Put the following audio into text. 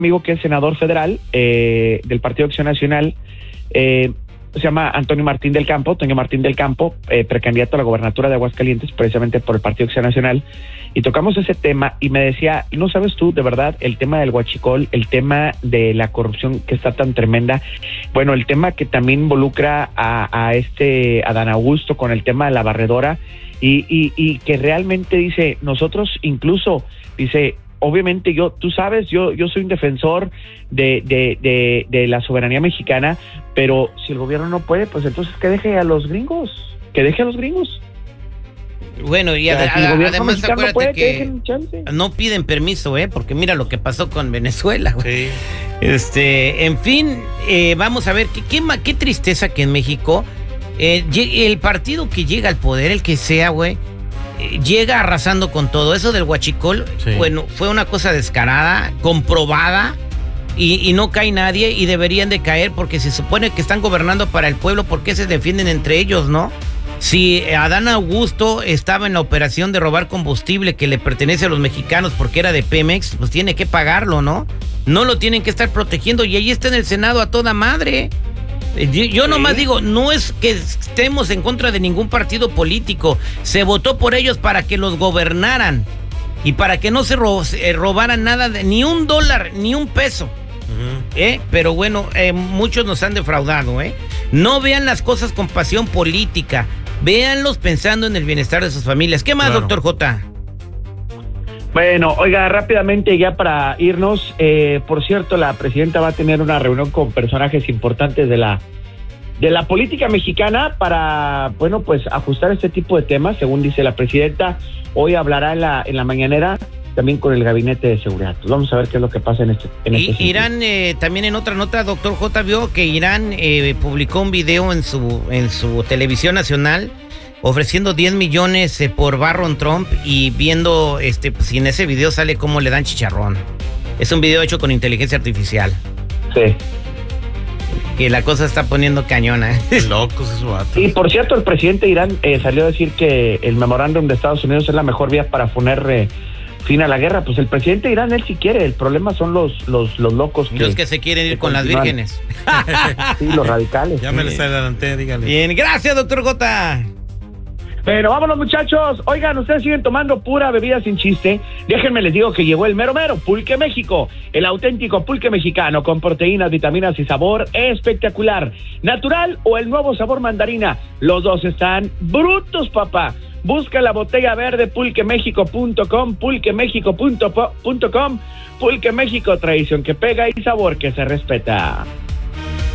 amigo que es senador federal del Partido Acción Nacional, se llama Toño Martín del Campo, precandidato a la gobernatura de Aguascalientes, precisamente por el Partido Acción Nacional, y tocamos ese tema y me decía, no sabes tú, de verdad, el tema del huachicol, el tema de la corrupción que está tan tremenda, bueno, el tema que también involucra a Dan Augusto con el tema de la barredora, y que realmente dice, nosotros incluso, dice, obviamente tú sabes, yo soy un defensor de la soberanía mexicana, pero si el gobierno no puede, pues entonces que deje a los gringos. Bueno, y además acuérdate que no piden permiso, porque mira lo que pasó con Venezuela, güey. Sí. En fin, vamos a ver, qué tristeza que en México el partido que llega al poder, el que sea, güey, llega arrasando con todo. Eso del huachicol, sí, bueno, fue una cosa descarada, comprobada, y no cae nadie, y deberían de caer porque se supone que están gobernando para el pueblo. ¿Por qué se defienden entre ellos, no? Si Adán Augusto estaba en la operación de robar combustible que le pertenece a los mexicanos porque era de Pemex, pues tiene que pagarlo, ¿no? No lo tienen que estar protegiendo, y ahí está en el Senado a toda madre. Yo nomás digo, no es que estemos en contra de ningún partido político. Se votó por ellos para que los gobernaran y para que no se robaran nada, ni un dólar, ni un peso. Pero bueno, muchos nos han defraudado. No vean las cosas con pasión política, véanlos pensando en el bienestar de sus familias. ¿Qué más, claro, doctor J? Bueno, oiga, rápidamente ya para irnos, por cierto, la presidenta va a tener una reunión con personajes importantes de la política mexicana para, bueno, pues ajustar este tipo de temas, según dice la presidenta. Hoy hablará en la mañanera también con el gabinete de seguridad. Pues vamos a ver qué es lo que pasa en este Irán, también en otra nota, doctor J, vio que Irán publicó un video en su televisión nacional ofreciendo 10 millones por Barron Trump, y viendo si en ese video sale cómo le dan chicharrón. Es un video hecho con inteligencia artificial. Sí. Que la cosa está poniendo cañona. Locos esos vatos. Y por cierto, el presidente de Irán salió a decir que el memorándum de Estados Unidos es la mejor vía para poner fin a la guerra. Pues el presidente de Irán, él sí quiere. El problema son los locos. Los que se quieren ir con las vírgenes. Sí, los radicales. Ya me les adelanté, dígale. Bien, gracias, doctor J. Pero vámonos, muchachos. Oigan, ustedes siguen tomando pura bebida sin chiste. Déjenme les digo que llegó el mero Pulque México, el auténtico pulque mexicano con proteínas, vitaminas y sabor espectacular. Natural o el nuevo sabor mandarina, los dos están brutos, papá. Busca la botella verde pulquemexico.com, pulquemexico.com. Pulque México, tradición que pega y sabor que se respeta.